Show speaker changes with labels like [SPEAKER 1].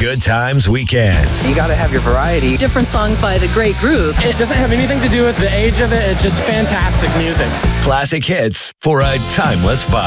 [SPEAKER 1] Good Times Weekend.
[SPEAKER 2] You got to have your variety.
[SPEAKER 3] Different songs by the great group.
[SPEAKER 4] It doesn't have anything to do with the age of it. It's just fantastic music.
[SPEAKER 1] Classic hits for a timeless vibe.